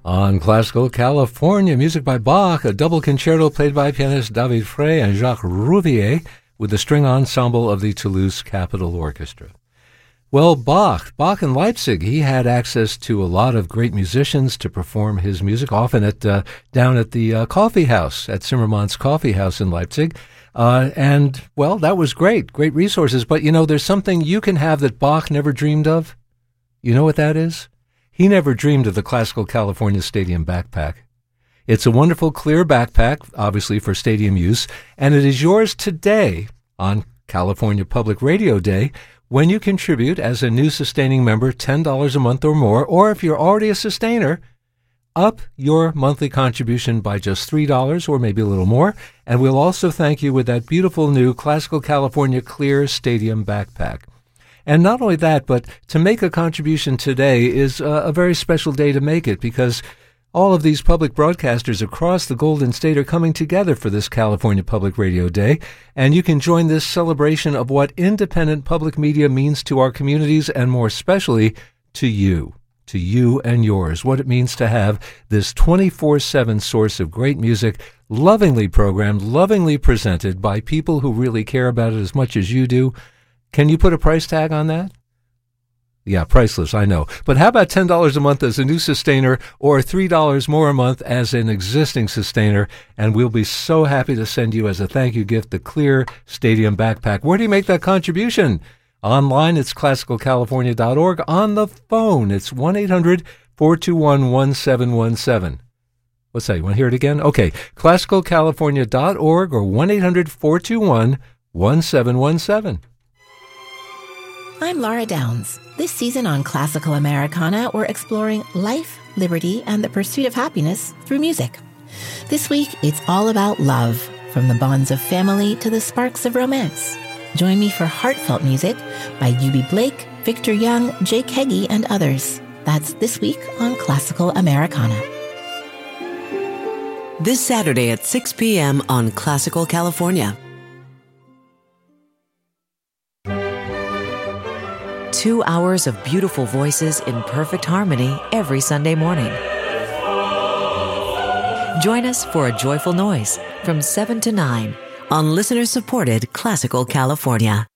On Classical California, music by Bach, a double concerto played by pianist David Frey and Jacques Rouvier with the string ensemble of the Toulouse Capitol Orchestra. Well, Bach in Leipzig, he had access to a lot of great musicians to perform his music, often down at the coffee house, at Zimmermann's Coffee House in Leipzig. And, well, that was great resources. But, there's something you can have that Bach never dreamed of. You know what that is? He never dreamed of the Classical California Stadium backpack. It's a wonderful, clear backpack, obviously for stadium use, and it is yours today on California Public Radio Day when you contribute as a new sustaining member $10 a month or more, or if you're already a sustainer, up your monthly contribution by just $3 or maybe a little more, and we'll also thank you with that beautiful new Classical California Clear Stadium backpack. And not only that, but to make a contribution today is a very special day to make it, because all of these public broadcasters across the Golden State are coming together for this California Public Radio Day, and you can join this celebration of what independent public media means to our communities, and more especially to you and yours, what it means to have this 24/7 source of great music, lovingly programmed, lovingly presented by people who really care about it as much as you do. Can you put a price tag on that? Yeah, priceless, I know. But how about $10 a month as a new sustainer, or $3 more a month as an existing sustainer? And we'll be so happy to send you as a thank you gift the Clear Stadium backpack. Where do you make that contribution? Online, it's classicalcalifornia.org. On the phone, it's 1-800-421-1717. What's that? You want to hear it again? Okay, classicalcalifornia.org or 1-800-421-1717. I'm Laura Downs. This season on Classical Americana, we're exploring life, liberty, and the pursuit of happiness through music. This week, it's all about love, from the bonds of family to the sparks of romance. Join me for heartfelt music by Eubie Blake, Victor Young, Jake Heggie, and others. That's this week on Classical Americana. This Saturday at 6 p.m. on Classical California. 2 hours of beautiful voices in perfect harmony every Sunday morning. Join us for A Joyful Noise from 7 to 9 on listener-supported Classical California.